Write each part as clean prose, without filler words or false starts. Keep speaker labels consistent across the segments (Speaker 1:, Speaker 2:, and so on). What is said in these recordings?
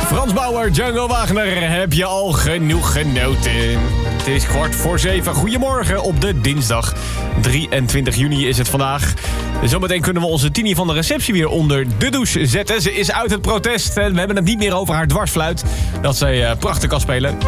Speaker 1: Frans Bauer, Django Wagner, heb je al genoeg genoten? Het is 6:15. Goedemorgen op de dinsdag 23 juni is het vandaag. Zometeen kunnen we onze Tini van de receptie weer onder de douche zetten. Ze is uit het protest en we hebben het niet meer over haar dwarsfluit. Dat zij prachtig kan spelen.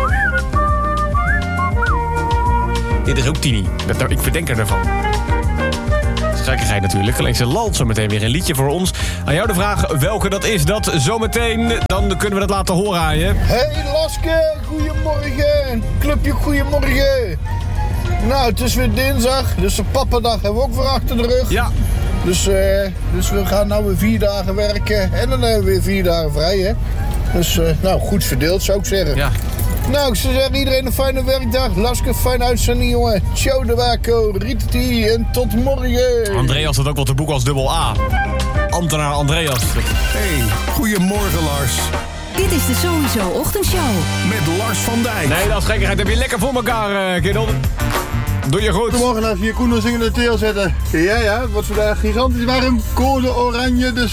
Speaker 1: Dit is ook Tini. Ik verdenk er ervan. Gekkigheid natuurlijk. Alleen ze lalt zo meteen weer een liedje voor ons. Aan jou de vraag welke dat is. Dat zometeen. Dan kunnen we dat laten horen aan je.
Speaker 2: Hey Laske, goedemorgen. Clubje, goedemorgen. Nou, het is weer dinsdag. Dus de pappendag hebben we ook weer achter de rug.
Speaker 1: Ja.
Speaker 2: Dus we gaan nou weer 4 dagen werken. En dan hebben we weer 4 dagen vrij, hè. Dus, nou, goed verdeeld zou ik zeggen.
Speaker 1: Ja.
Speaker 2: Nou, ik zou zeggen, iedereen een fijne werkdag. Laske, fijne uitzending, jongen. Ciao de Waco, Ritati en tot morgen.
Speaker 1: Andreas had ook wel te boek als dubbel A. Ambtenaar Andreas.
Speaker 3: Hey, goedemorgen Lars.
Speaker 4: Dit is de Sowieso Ochtendshow.
Speaker 3: Met Lars van Dijk.
Speaker 1: Nee, dat is gekkigheid. Heb je lekker voor elkaar, kerel. Doe je goed.
Speaker 2: Goedemorgen, als we hier Koen zingen de teel zetten. Ja, het wordt vandaag gigantisch warm. Code oranje, dus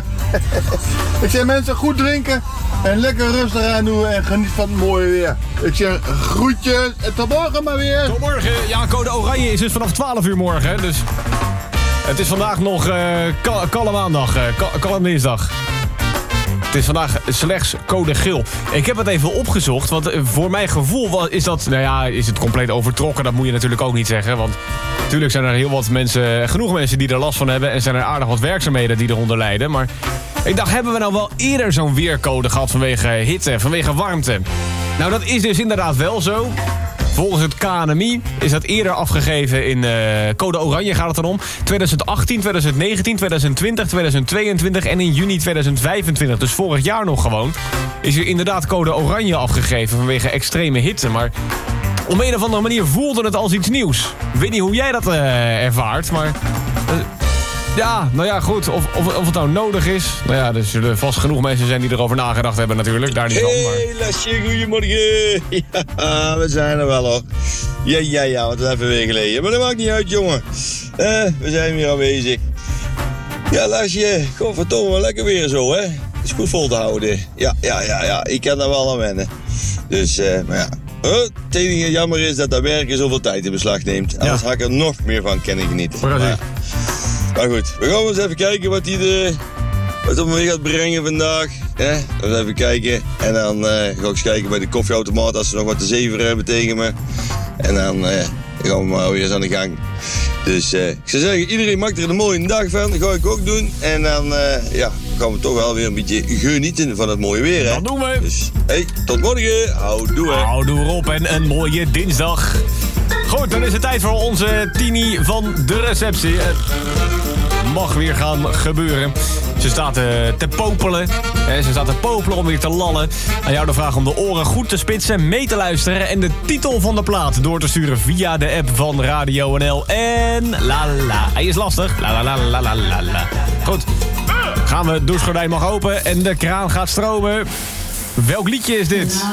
Speaker 2: ik zeg mensen, goed drinken. En lekker rustig aan doen en geniet van het mooie weer. Ik zeg groetjes en tot morgen maar weer.
Speaker 1: Tot morgen. Ja, code oranje is dus vanaf 12 uur morgen. Dus het is vandaag nog kalle maandag, kalle dinsdag. Het is vandaag slechts code geel. Ik heb het even opgezocht, want voor mijn gevoel is dat... Nou ja, is het compleet overtrokken, dat moet je natuurlijk ook niet zeggen. Want natuurlijk zijn er heel wat mensen, genoeg mensen die er last van hebben... en zijn er aardig wat werkzaamheden die eronder lijden. Maar ik dacht, hebben we nou wel eerder zo'n weercode gehad vanwege hitte, vanwege warmte? Nou, dat is dus inderdaad wel zo. Volgens het KNMI is dat eerder afgegeven in code oranje gaat het dan om. 2018, 2019, 2020, 2022 en in juni 2025. Dus vorig jaar nog gewoon. Is er inderdaad code oranje afgegeven vanwege extreme hitte. Maar op een of andere manier voelde het als iets nieuws. Ik weet niet hoe jij dat ervaart, maar... ja, nou ja, goed. Of het nou nodig is. Nou ja, er zullen vast genoeg mensen zijn die erover nagedacht hebben natuurlijk. Daar niet van, maar...
Speaker 5: Hey, Lasje, goedemorgen. Ja, we zijn er wel hoor. Ja, wat is even weer geleden. Maar dat maakt niet uit, jongen. We zijn weer aanwezig. Ja, Lasje, godverdomme, wel lekker weer zo, hè. Het is goed vol te houden. Ja, ik kan daar wel aan wennen. Dus, maar ja. Het enige jammer is dat dat werken zoveel tijd in beslag neemt. Anders had ik er nog meer van kunnen genieten. Maar goed, we gaan eens even kijken wat op me gaat brengen vandaag. Even kijken. En dan ga ik eens kijken bij de koffieautomaat als ze nog wat te zeveren hebben tegen me. En dan gaan we maar weer eens aan de gang. Dus ik zou zeggen, iedereen maakt er een mooie dag van. Dat ga ik ook doen. En dan gaan we toch wel weer een beetje genieten van het mooie weer. Hè?
Speaker 1: Dat doen we.
Speaker 5: Dus hey, tot morgen.
Speaker 1: Houdoe Rob en een mooie dinsdag. Goed, dan is het tijd voor onze Tini van de receptie. Het mag weer gaan gebeuren. Ze staat te popelen. Ze staat te popelen om weer te lallen. Aan jou de vraag om de oren goed te spitsen, mee te luisteren... en de titel van de plaat door te sturen via de app van Radio NL. En la la. Hij is lastig. La la la la la la. Goed. Gaan we, het douchegordijn mag open en de kraan gaat stromen. Welk liedje is dit?